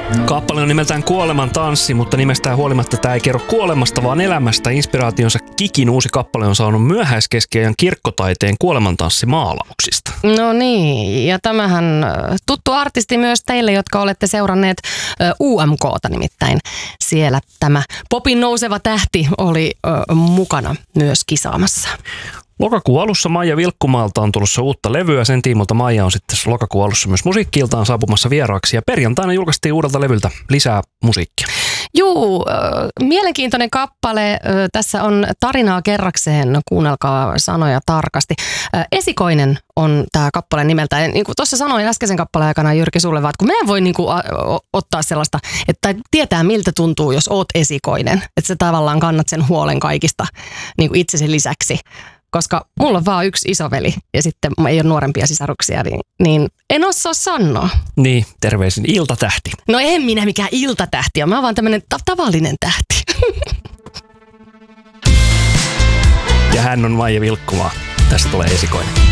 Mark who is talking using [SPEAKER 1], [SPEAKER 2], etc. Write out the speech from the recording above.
[SPEAKER 1] Kappale on nimeltään Kuoleman tanssi, mutta nimestään huolimatta tämä ei kerro kuolemasta, vaan elämästä. Inspiraationsa Kikin uusi kappale on saanut myöhäiskeskiajan kirkkotaiteen kuolemantanssimaalauksista.
[SPEAKER 2] No niin, ja tämähän tuttu artisti myös teille, jotka olette seuranneet UMK:ta nimittäin. Siellä tämä popin nouseva tähti oli mukana myös kisaamassa.
[SPEAKER 1] Lokakuun alussa Maija Vilkkumaalta on tulossa uutta levyä. Sen tiimolta Maija on sitten lokakuun alussa myös musiikki-iltaan saapumassa vieraaksi. Ja perjantaina julkaistiin uudelta levyltä lisää musiikkia.
[SPEAKER 2] Juu, mielenkiintoinen kappale. Tässä on tarinaa kerrakseen. Kuunnelkaa sanoja tarkasti. Esikoinen on tämä kappale nimeltään. Niin kuin tuossa sanoin äskeisen kappaleen aikana Jyrki sulle, vaan, kun mä en voi niin kuin ottaa sellaista, että tietää miltä tuntuu, jos oot esikoinen. Että sä tavallaan kannat sen huolen kaikista niin kuin itsesi lisäksi. Koska mulla on vaan yksi isoveli ja sitten ei ole nuorempia sisaruksia, niin en osaa sanoa.
[SPEAKER 1] Niin, terveisin iltatähti.
[SPEAKER 2] No en minä mikään iltatähti, mä oon vaan tämmönen tavallinen tähti.
[SPEAKER 1] Ja hän on Maija Vilkkumaa. Tästä tulee esikoinen.